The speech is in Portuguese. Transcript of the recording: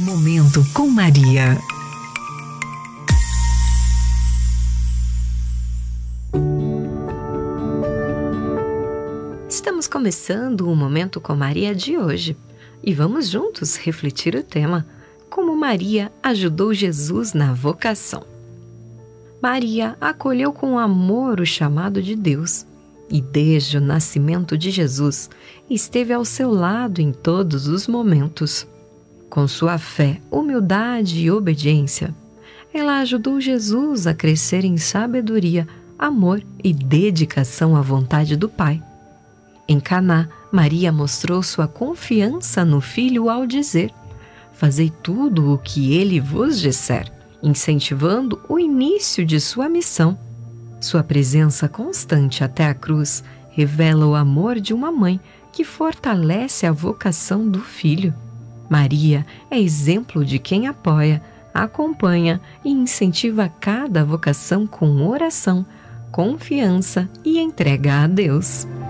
Momento com Maria. Estamos começando o Momento com Maria de hoje e vamos juntos refletir o tema: como Maria ajudou Jesus na vocação. Maria acolheu com amor o chamado de Deus e desde o nascimento de Jesus esteve ao seu lado em todos os momentos. Com sua fé, humildade e obediência, ela ajudou Jesus a crescer em sabedoria, amor e dedicação à vontade do Pai. Em Caná, Maria mostrou sua confiança no Filho ao dizer: "Fazei tudo o que ele vos disser", incentivando o início de sua missão. Sua presença constante até a cruz revela o amor de uma mãe que fortalece a vocação do filho. Maria é exemplo de quem apoia, acompanha e incentiva cada vocação com oração, confiança e entrega a Deus.